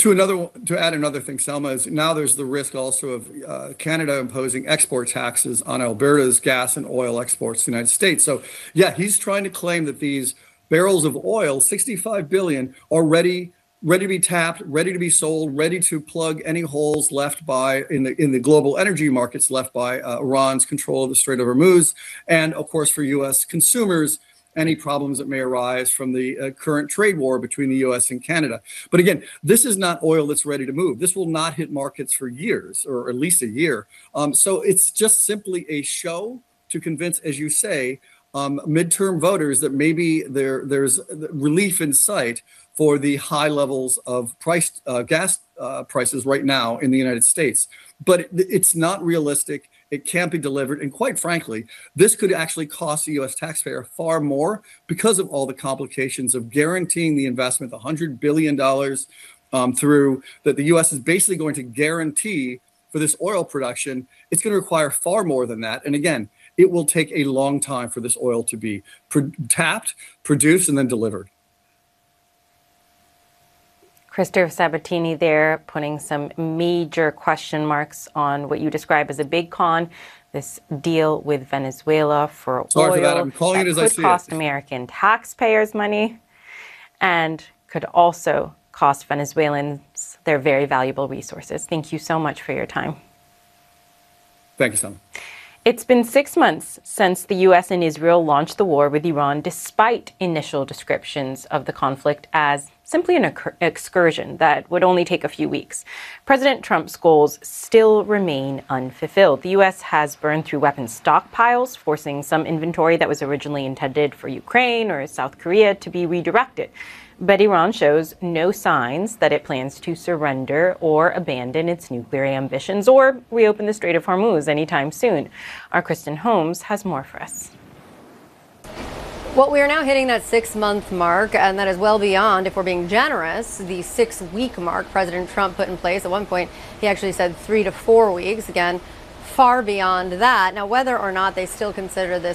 to add another thing, Selma, is now there's the risk also of Canada imposing export taxes on Alberta's gas and oil exports to the United States. So yeah, he's trying to claim that these barrels of oil, 65 billion, are ready to be tapped, ready to be sold, ready to plug any holes left by in the global energy markets left by Iran's control of the Strait of Hormuz, and of course for U.S. consumers, any problems that may arise from the current trade war between the U.S. and Canada. But again, this is not oil that's ready to move. This will not hit markets for years, or at least a year. So it's just simply a show to convince, as you say, midterm voters that maybe there's relief in sight for the high levels of gas prices right now in the United States. But it's not realistic. It can't be delivered. And quite frankly, this could actually cost the U.S. taxpayer far more because of all the complications of guaranteeing the investment, the $100 billion through that the U.S. is basically going to guarantee for this oil production. It's going to require far more than that. And again, it will take a long time for this oil to be tapped, produced, and then delivered. Christopher Sabatini there putting some major question marks on what you describe as a big con, this deal with Venezuela for oil. Sorry for that. I'm calling it as I see it. Could cost American taxpayers money and could also cost Venezuelans their very valuable resources. Thank you so much for your time. Thank you, Sam. It's been 6 months since the U.S. and Israel launched the war with Iran, despite initial descriptions of the conflict as simply an excursion that would only take a few weeks. President Trump's goals still remain unfulfilled. The U.S. has burned through weapons stockpiles, forcing some inventory that was originally intended for Ukraine or South Korea to be redirected. But Iran shows no signs that it plans to surrender or abandon its nuclear ambitions or reopen the Strait of Hormuz anytime soon. Our Kristen Holmes has more for us. Well, we are now hitting that 6-month mark, and that is well beyond, if we're being generous, the 6-week mark President Trump put in place. At one point, he actually said 3 to 4 weeks. Again, far beyond that. Now, whether or not they still consider this